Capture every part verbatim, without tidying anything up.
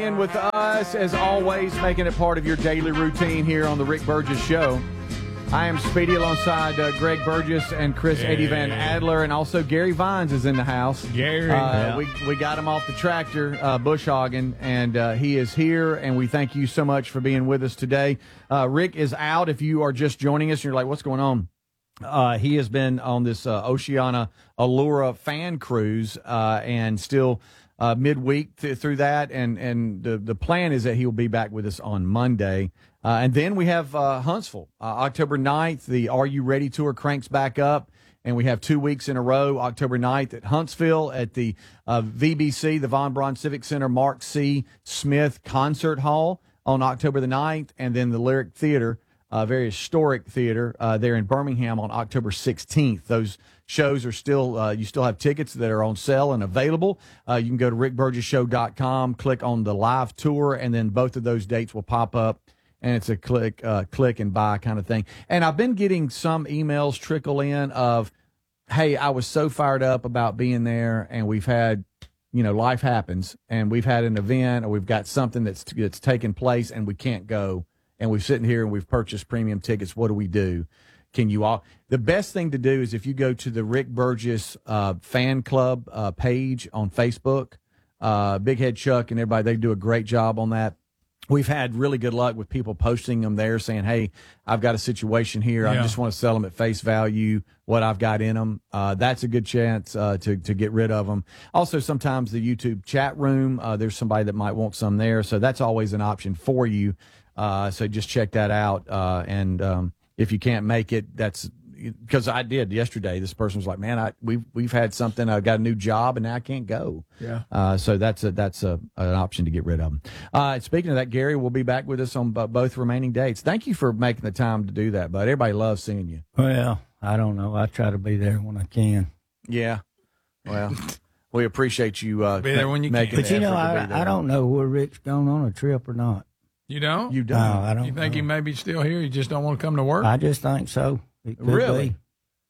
In with us, as always, making it part of your daily routine here on the Rick Burgess Show. I am Speedy alongside uh, Greg Burgess and Chris Yeah. Eddie Van Adler, and also Gary Vines is in the house. Gary. Uh, Yeah. we, we got him off the tractor, uh, bush hogging, and uh, he is here, and we thank you so much for being with us today. Uh, Rick is out. If you are just joining us and you're like, what's going on? Uh, he has been on this uh, Oceana Allura fan cruise uh, and still uh, midweek th- through that. And, and the, the plan is that he will be back with us on Monday. Uh, and then we have uh, Huntsville, uh, October ninth. The Are You Ready tour cranks back up. And we have two weeks in a row, October ninth at Huntsville at the uh, V B C, the Von Braun Civic Center, Mark C. Smith Concert Hall on October the ninth. And then the Lyric Theater. Uh, very historic theater uh, there in Birmingham on October sixteenth. Those shows are still, uh, you still have tickets that are on sale and available. Uh, you can go to rick burgess show dot com, click on the live tour, and then both of those dates will pop up, and it's a click, uh, click and buy kind of thing. And I've been getting some emails trickle in of, hey, I was so fired up about being there, and we've had, you know, life happens, and we've had an event, or we've got something that's that's taken place, and we can't go. And we're sitting here and we've purchased premium tickets. What do we do? Can you all? The best thing to do is if you go to the Rick Burgess uh, fan club uh, page on Facebook, uh, Big Head Chuck and everybody, they do a great job on that. We've had really good luck with people posting them there saying, hey, I've got a situation here. I Yeah. just want to sell them at face value, what I've got in them. Uh, that's a good chance uh, to, to get rid of them. Also, sometimes the YouTube chat room, uh, there's somebody that might want some there. So that's always an option for you. Uh, so just check that out. Uh, and, um, if you can't make it, that's because I did yesterday. This person was like, man, I, we've, we've had something. I got a new job and now I can't go. Yeah. Uh, so that's a, that's a, an option to get rid of them. Uh, speaking of that, Gary will be back with us on b- both remaining dates. Thank you for making the time to do that, bud. Everybody loves seeing you. Well, I don't know. I try to be there when I can. Yeah. Well, we appreciate you, uh, Be there when you making can. But the you know, effort to be I, there. I don't know where Rick's gone on a trip or not. You don't? You No, don't. I don't You think know. he may be still here? You just don't want to come to work? I just think so. It could Really? be.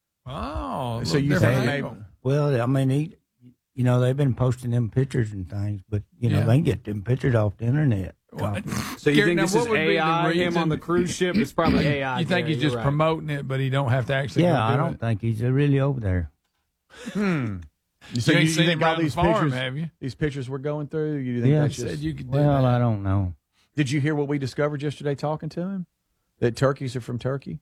oh. a So little you different think angle. maybe- Well, I mean, he, you know, they've been posting them pictures and things, but, you know, Yeah. they can get them pictures off the internet. What? So you Gary, think now this what is would be the A I, him reason- on the cruise ship? It's probably A I. You think Gary, he's just you're right. promoting it, but he don't have to actually Yeah, go do I don't it? think he's really over there. Hmm. So You you, ain't you seen think him all around the these farm, pictures, have you? these pictures we're going through, you think Yeah. that's Said just, you could do Well, that. I don't know. did you hear what we discovered yesterday talking to him? That turkeys are from Turkey?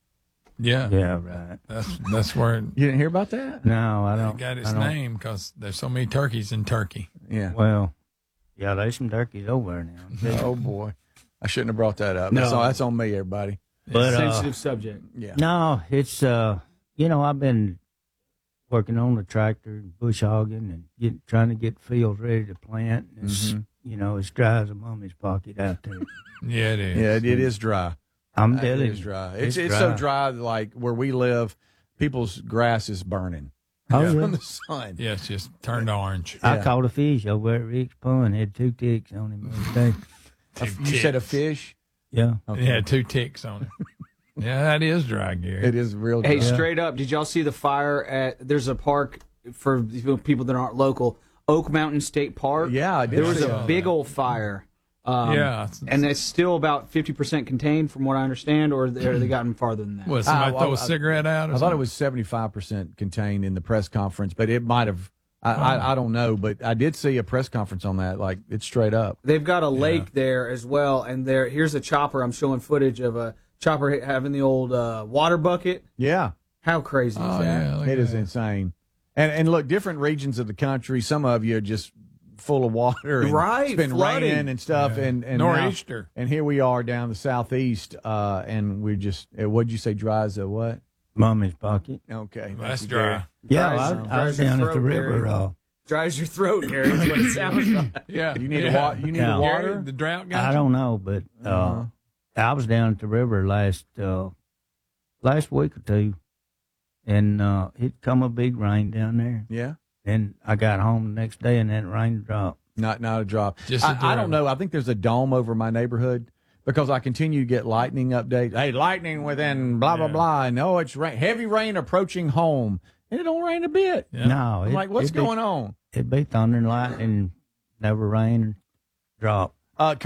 Yeah. Yeah, right. That's that's where You didn't hear about that? No, I it don't. got its I don't- name because there's so many turkeys in Turkey. Yeah. Well, yeah, there's some turkeys over there now. Oh boy, I shouldn't have brought that up. No. That's, on, that's on me, everybody. But, uh, Sensitive subject. Yeah. No, it's uh, you know, I've been working on the tractor and bush hogging and get, trying to get fields ready to plant. And It's, Mhm. you know, it's dry as a mummy's pocket out there. Yeah, it is. Yeah, it, it is dry. I'm It telling is you, dry. It's, it's it's so dry, like where we live, people's grass is burning Oh, Yeah. yeah. from the sun. Yeah, it's just turned orange. I Yeah. caught a fish over at Rick's Pond. Had two ticks on him the other day. A- Two you said a ticks. fish? Yeah. Okay. It had two ticks on it. Yeah, that is dry, Gary. It is real dry. Hey, straight up, did y'all see the fire at? There's a park for people that aren't local, Oak Mountain State Park. Yeah, I did There was see a that. big old fire. Um, Yeah. and it's still about fifty percent contained, from what I understand, or they they gotten farther than that. What, somebody I- throw I- a cigarette out? Or I thought it something? was seventy-five percent contained in the press conference, but it might have, I, I, I don't know, but I did see a press conference on that. Like, it's straight up. They've got a lake there as well, and there here's a chopper. I'm showing footage of a chopper having the old uh, water bucket. Yeah, How crazy is Oh, that? yeah. look it at is that. insane. And and look, different regions of the country, some of you are just full of water. And Right, It's been flooding. raining and stuff. Yeah. And, and, now- Nor'easter. and here we are down the southeast, uh, and we're just, uh, what'd you say, dry as a what? Mummy's pocket. Okay. That's thank you, Gary. dry. Yeah, Dries- I, I dries was your down at throat, the river. Gary. Uh, Dries your throat, Gary. That's what it sounds like. Yeah. You need, yeah. a, wa- you need Yeah. a Gary, water? the drought got I you? don't know, but uh, Uh-huh. I was down at the river last uh, last week or two, and uh, it come a big rain down there. Yeah. And I got home the next day, and that rain dropped. Not not a drop. Just a I, I don't dribble. know. I think there's a dome over my neighborhood because I continue to get lightning updates. Hey, lightning within blah blah Yeah. blah. And oh, it's rain, heavy rain approaching home, and it don't rain a bit. Yeah. No, I'm it, like, what's it be- going on? It be thunder and lightning, never rain. drop. Uh,